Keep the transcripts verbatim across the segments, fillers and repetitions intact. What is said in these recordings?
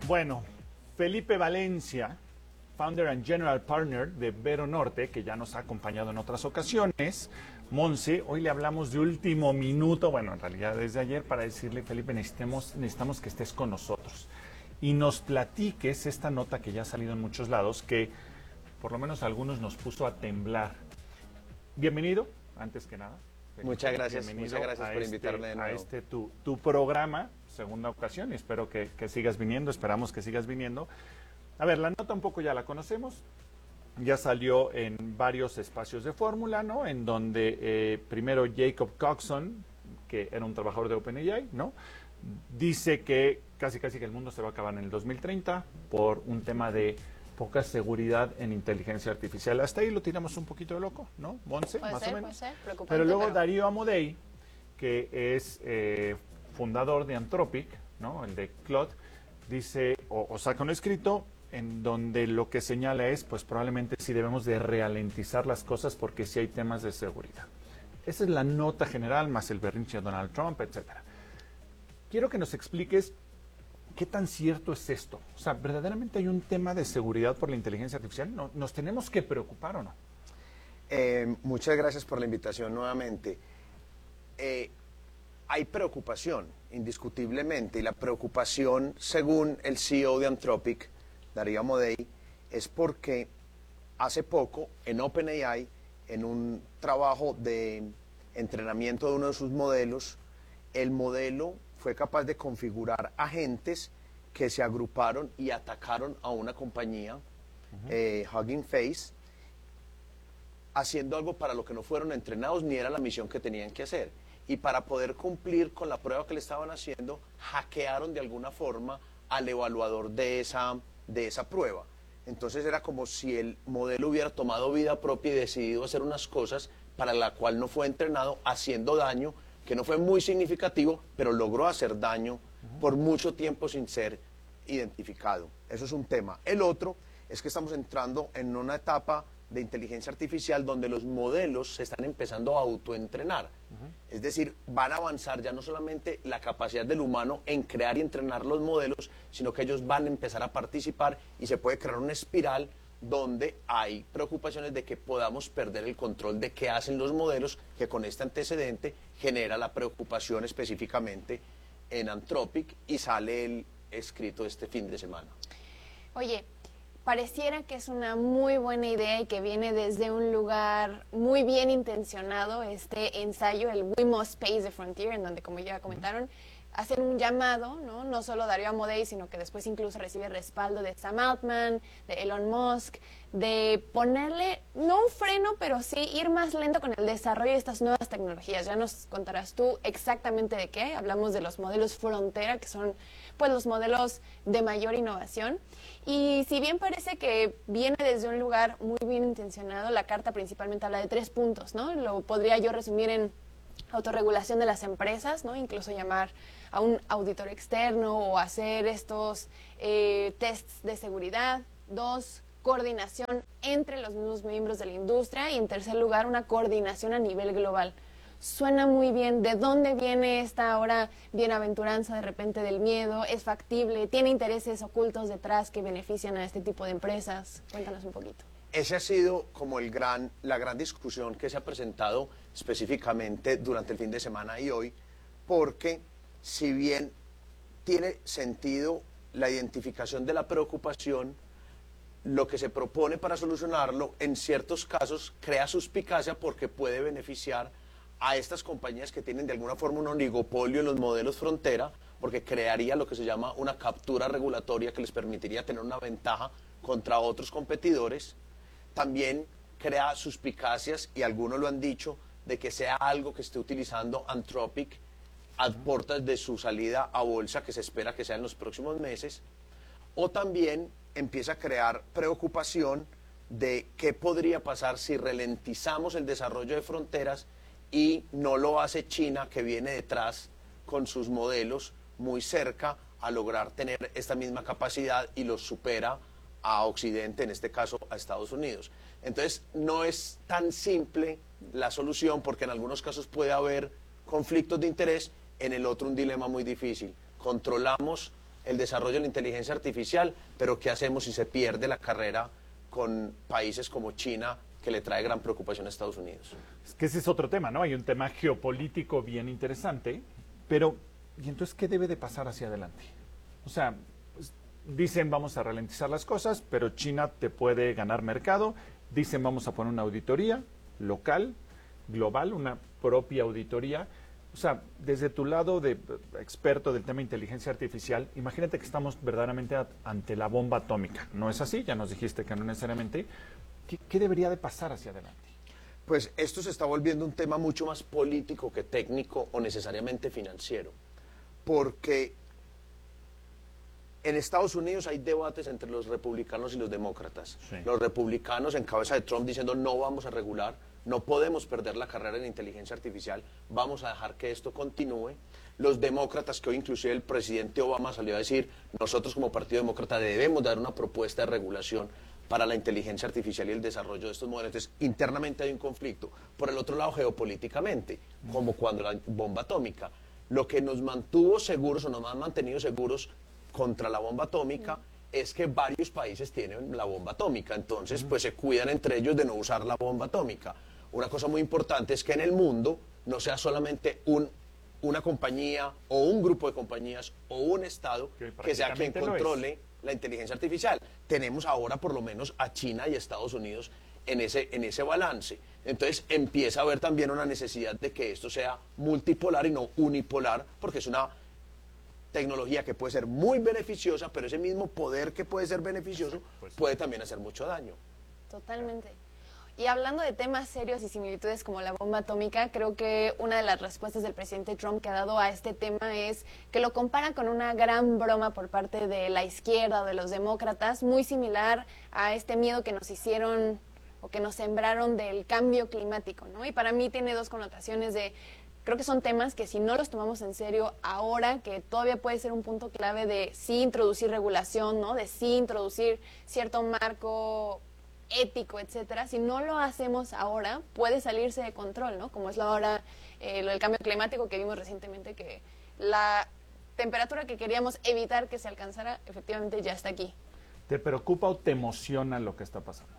Bueno, Felipe Valencia, Founder and General Partner de Vero Norte, que ya nos ha acompañado en otras ocasiones. Monse, hoy le hablamos de último minuto, bueno, en realidad desde ayer, para decirle, Felipe, necesitamos, necesitamos que estés con nosotros y nos platiques esta nota que ya ha salido en muchos lados, que por lo menos a algunos nos puso a temblar. Bienvenido, antes que nada. Felipe, muchas gracias, muchas gracias por este, invitarme de nuevo. A este tu, tu programa, segunda ocasión, y espero que, que sigas viniendo, esperamos que sigas viniendo. A ver, la nota un poco ya la conocemos. Ya salió en varios espacios de fórmula, ¿no? En donde eh, primero Jacob Coxon, que era un trabajador de OpenAI, ¿no? Dice que casi casi que el mundo se va a acabar en el dos mil treinta por un tema de poca seguridad en inteligencia artificial. Hasta ahí lo tiramos un poquito de loco, ¿no? Monse, puede más ser, o menos. Puede ser, preocupante, pero luego pero... Darío Amodei, que es eh, fundador de Anthropic, ¿no? El de Claude, dice, o, o saca un escrito en donde lo que señala es, pues probablemente sí debemos de ralentizar las cosas porque sí hay temas de seguridad. Esa es la nota general, más el berrinche de Donald Trump, etcétera. Quiero que nos expliques qué tan cierto es esto. O sea, ¿verdaderamente hay un tema de seguridad por la inteligencia artificial? ¿No, ¿Nos tenemos que preocupar o no? Eh, muchas gracias por la invitación nuevamente. Eh, hay preocupación, indiscutiblemente, y la preocupación, según el C E O de Anthropic, Darío Amodei, es porque hace poco en OpenAI, en un trabajo de entrenamiento de uno de sus modelos, el modelo fue capaz de configurar agentes que se agruparon y atacaron a una compañía, uh-huh. eh, Hugging Face, haciendo algo para lo que no fueron entrenados ni era la misión que tenían que hacer. Y para poder cumplir con la prueba que le estaban haciendo, hackearon de alguna forma al evaluador de esa de esa prueba. Entonces era como si el modelo hubiera tomado vida propia y decidido hacer unas cosas para la cual no fue entrenado, haciendo daño, que no fue muy significativo, pero logró hacer daño uh-huh. por mucho tiempo sin ser identificado. Eso es un tema. El otro es que estamos entrando en una etapa de inteligencia artificial donde los modelos se están empezando a autoentrenar. Uh-huh. Es decir, van a avanzar ya no solamente la capacidad del humano en crear y entrenar los modelos, sino que ellos van a empezar a participar y se puede crear una espiral donde hay preocupaciones de que podamos perder el control de qué hacen los modelos, que con este antecedente genera la preocupación específicamente en Anthropic y sale el escrito este fin de semana. Oye, pareciera que es una muy buena idea y que viene desde un lugar muy bien intencionado este ensayo, el We Must Pace the Frontier, en donde, como ya comentaron, hacen un llamado, ¿no? No solo Darío Amodei, sino que después incluso recibe respaldo de Sam Altman, de Elon Musk, de ponerle, no un freno, pero sí ir más lento con el desarrollo de estas nuevas tecnologías. Ya nos contarás tú exactamente de qué. Hablamos de los modelos frontera, que son pues los modelos de mayor innovación. Y si bien parece que viene desde un lugar muy bien intencionado, la carta principalmente habla de tres puntos, ¿no? Lo podría yo resumir en autorregulación de las empresas, ¿no? Incluso llamar a un auditor externo o hacer estos eh, tests de seguridad. Dos, coordinación entre los mismos miembros de la industria. Y en tercer lugar, una coordinación a nivel global. Suena muy bien. ¿De dónde viene esta ahora bienaventuranza de repente del miedo? ¿Es factible? ¿Tiene intereses ocultos detrás que benefician a este tipo de empresas? Cuéntanos un poquito. Ese ha sido como el gran, la gran discusión que se ha presentado específicamente durante el fin de semana y hoy, porque si bien tiene sentido la identificación de la preocupación, lo que se propone para solucionarlo en ciertos casos crea suspicacia porque puede beneficiar a estas compañías que tienen de alguna forma un oligopolio en los modelos frontera, porque crearía lo que se llama una captura regulatoria que les permitiría tener una ventaja contra otros competidores. También crea suspicacias, y algunos lo han dicho, de que sea algo que esté utilizando Anthropic a puertas de su salida a bolsa, que se espera que sea en los próximos meses. O también empieza a crear preocupación de qué podría pasar si ralentizamos el desarrollo de fronteras y no lo hace China, que viene detrás con sus modelos muy cerca a lograr tener esta misma capacidad y los supera a Occidente, en este caso a Estados Unidos. Entonces no es tan simple la solución, porque en algunos casos puede haber conflictos de interés, en el otro un dilema muy difícil. Controlamos el desarrollo de la inteligencia artificial, pero ¿qué hacemos si se pierde la carrera con países como China, que le trae gran preocupación a Estados Unidos? Es que ese es otro tema, ¿no? Hay un tema geopolítico bien interesante, pero ¿y entonces qué debe de pasar hacia adelante? O sea, pues, dicen vamos a ralentizar las cosas, pero China te puede ganar mercado, dicen vamos a poner una auditoría local, global, una propia auditoría. O sea, desde tu lado de experto del tema de inteligencia artificial, imagínate que estamos verdaderamente a, ante la bomba atómica. ¿No es así? Ya nos dijiste que no necesariamente. ¿Qué, qué debería de pasar hacia adelante? Pues esto se está volviendo un tema mucho más político que técnico o necesariamente financiero. Porque en Estados Unidos hay debates entre los republicanos y los demócratas. Sí. Los republicanos en cabeza de Trump diciendo no vamos a regular, no podemos perder la carrera en inteligencia artificial, vamos a dejar que esto continúe. Los demócratas, que hoy inclusive el presidente Obama salió a decir, nosotros como Partido Demócrata debemos dar una propuesta de regulación para la inteligencia artificial y el desarrollo de estos modelos. Entonces, internamente hay un conflicto. Por el otro lado, geopolíticamente, como cuando la bomba atómica. Lo que nos mantuvo seguros o nos ha mantenido seguros contra la bomba atómica es que varios países tienen la bomba atómica. Entonces, pues se cuidan entre ellos de no usar la bomba atómica. Una cosa muy importante es que en el mundo no sea solamente un, una compañía o un grupo de compañías o un Estado que, que sea quien controle la inteligencia artificial. Tenemos ahora por lo menos a China y Estados Unidos en ese, en ese balance. Entonces empieza a haber también una necesidad de que esto sea multipolar y no unipolar, porque es una tecnología que puede ser muy beneficiosa, pero ese mismo poder que puede ser beneficioso pues, puede también hacer mucho daño. Totalmente. Y hablando de temas serios y similitudes como la bomba atómica, creo que una de las respuestas del presidente Trump que ha dado a este tema es que lo compara con una gran broma por parte de la izquierda o de los demócratas, muy similar a este miedo que nos hicieron o que nos sembraron del cambio climático, ¿no? Y para mí tiene dos connotaciones de, creo que son temas que si no los tomamos en serio ahora, que todavía puede ser un punto clave de sí introducir regulación, ¿no? De sí introducir cierto marco ético, etcétera, si no lo hacemos ahora, puede salirse de control, ¿no? Como es la hora, eh, lo del cambio climático que vimos recientemente, que la temperatura que queríamos evitar que se alcanzara, efectivamente ya está aquí. ¿Te preocupa o te emociona lo que está pasando?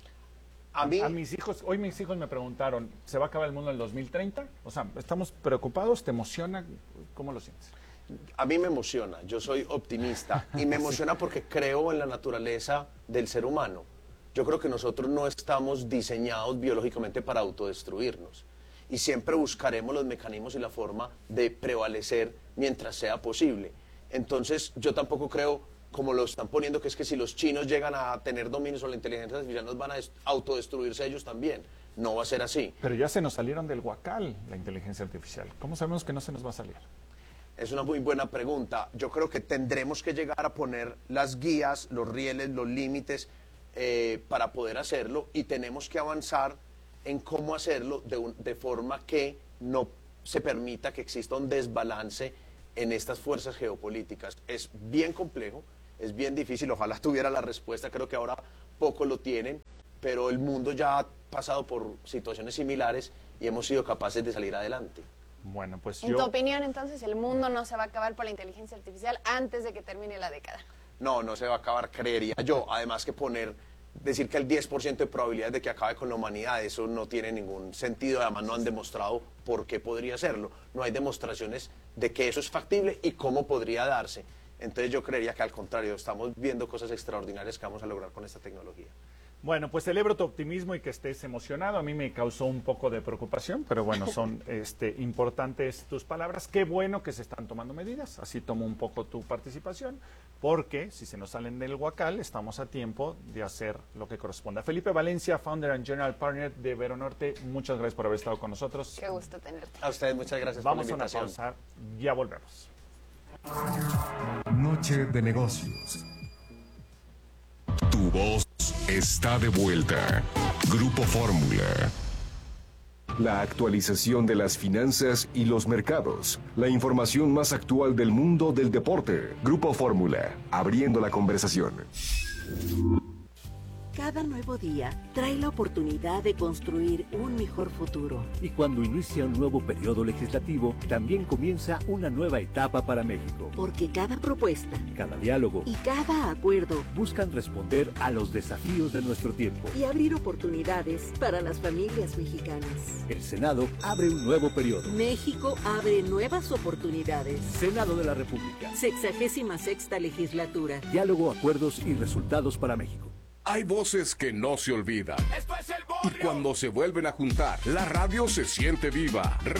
A mí, a mis hijos, hoy mis hijos me preguntaron, ¿se va a acabar el mundo en el dos mil treinta? O sea, ¿estamos preocupados? ¿Te emociona? ¿Cómo lo sientes? A mí me emociona, yo soy optimista y me emociona porque creo en la naturaleza del ser humano. Yo creo que nosotros no estamos diseñados biológicamente para autodestruirnos y siempre buscaremos los mecanismos y la forma de prevalecer mientras sea posible. Entonces, yo tampoco creo, como lo están poniendo, que es que si los chinos llegan a tener dominio sobre la inteligencia artificial nos van a autodestruirse ellos también. No va a ser así. Pero ya se nos salieron del huacal la inteligencia artificial. ¿Cómo sabemos que no se nos va a salir? Es una muy buena pregunta. Yo creo que tendremos que llegar a poner las guías, los rieles, los límites, Eh, para poder hacerlo, y tenemos que avanzar en cómo hacerlo de, un, de forma que no se permita que exista un desbalance en estas fuerzas geopolíticas. Es bien complejo, es bien difícil, ojalá tuviera la respuesta, creo que ahora pocos lo tienen, pero el mundo ya ha pasado por situaciones similares y hemos sido capaces de salir adelante. Bueno, pues en yo... tu opinión, entonces, ¿el mundo no se va a acabar por la inteligencia artificial antes de que termine la década? No, no se va a acabar, creería yo. Además que poner, decir que el diez por ciento de probabilidades de que acabe con la humanidad, eso no tiene ningún sentido. Además no han demostrado por qué podría hacerlo. No hay demostraciones de que eso es factible y cómo podría darse. Entonces yo creería que al contrario, estamos viendo cosas extraordinarias que vamos a lograr con esta tecnología. Bueno, pues celebro tu optimismo y que estés emocionado. A mí me causó un poco de preocupación, pero bueno, son este, importantes tus palabras. Qué bueno que se están tomando medidas. Así tomo un poco tu participación, porque si se nos salen del huacal, estamos a tiempo de hacer lo que corresponda. Felipe Valencia, Founder and General Partner de Veronorte, muchas gracias por haber estado con nosotros. Qué gusto tenerte. A ustedes muchas gracias Vamos por la invitación. Vamos a una pausa, ya volvemos. Noche de negocios. Tu voz está de vuelta. Grupo Fórmula. La actualización de las finanzas y los mercados. La información más actual del mundo del deporte. Grupo Fórmula. Abriendo la conversación. Cada nuevo día trae la oportunidad de construir un mejor futuro. Y cuando inicia un nuevo periodo legislativo, también comienza una nueva etapa para México. Porque cada propuesta, cada diálogo y cada acuerdo buscan responder a los desafíos de nuestro tiempo y abrir oportunidades para las familias mexicanas. El Senado abre un nuevo periodo. México abre nuevas oportunidades. Senado de la República. Sexagésima sexta legislatura. Diálogo, acuerdos y resultados para México. Hay voces que no se olvidan. Y cuando se vuelven a juntar, la radio se siente viva.